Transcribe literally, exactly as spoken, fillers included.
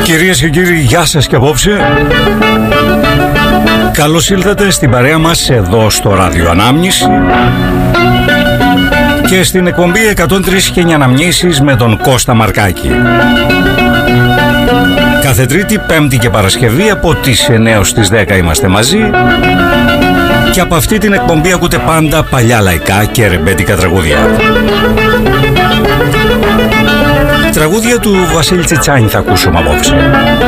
Κυρίες και κύριοι, γεια σας και απόψε. Καλώς ήλθατε στην παρέα μας εδώ στο Ράδιο Ανάμνηση και στην εκπομπή εκατόν τρία και εννιά Αναμνήσεις με τον Κώστα Μαρκάκη. Κάθε Τρίτη, Πέμπτη και Παρασκευή από τις εννιά ως τις δέκα είμαστε μαζί και από αυτή την εκπομπή ακούτε πάντα παλιά λαϊκά και ρεμπέτικα τραγούδια. Τραγούδια του Βασίλη Τσιτσάνη θα ακούσουμε απόψε.